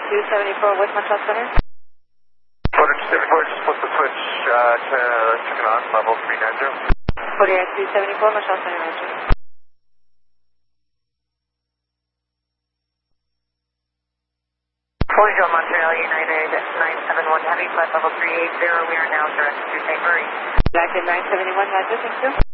274 with Montreal Center. Order 274, just put the switch to chicken on, level 390. Kodiak 274, Montreal Center, Roger. Collision Montreal United 971 Heavy, flight level 380, we are now directed to St. Marie. United 971, Roger, thank you.